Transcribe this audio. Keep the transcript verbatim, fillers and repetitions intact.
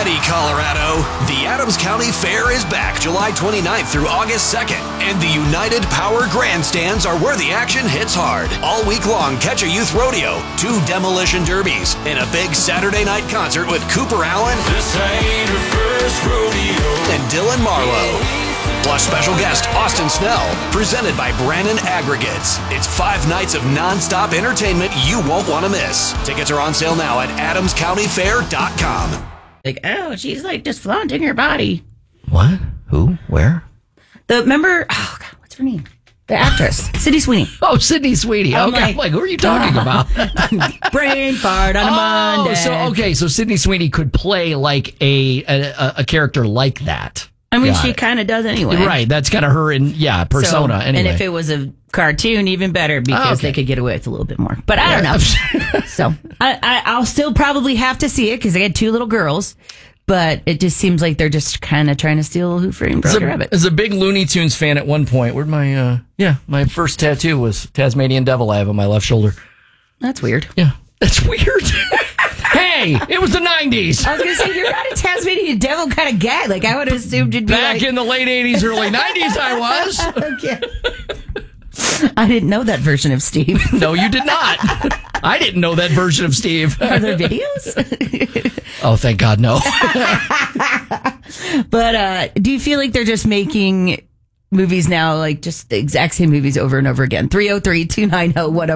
ready, Colorado. The Adams County Fair is back July twenty-ninth through August second, and the United Power Grandstands are where the action hits hard. All week long, catch a youth rodeo, two demolition derbies, and a big Saturday night concert with Cooper Allen This ain't her first rodeo. and Dylan Marlowe. Plus special guest Austin Snell, presented by Brannon Aggregates. It's five nights of nonstop entertainment you won't want to miss. Tickets are on sale now at adams county fair dot com. Like, oh, she's like just flaunting her body. What? Who? Where? The remember, oh God, what's her name? The actress, Sydney Sweeney. Oh, Sydney Sweeney. I'm Okay, like, I'm like, who are you talking about? Brain fart on a Oh, Monday. so okay, so Sydney Sweeney could play like a a, a character like that. I mean, Got she it. kind of does anyway. Right, that's kind of her in yeah persona. So, anyway, And if it was a cartoon, even better because Oh, okay. they could get away with a little bit more. But I don't know. so I, I, I'll still probably have to see it because I got two little girls. But it just seems like they're just kind of trying to steal Who Framed as Roger a, Rabbit. as a big Looney Tunes fan at one point, where'd my uh yeah my first tattoo was Tasmanian Devil I have on my left shoulder. That's weird. Yeah, that's weird. Hey, it was the nineties. I was going to say, you're not a Tasmanian Devil kind of guy. Like, I would have assumed you'd be Back like... in the late eighties, early nineties, I was. Okay. I didn't know that version of Steve. No, you did not. I didn't know that version of Steve. Are there videos? Oh, thank God, no. But uh, do you feel like they're just making movies now, like just the exact same movies over and over again? three oh three, two nine oh, one oh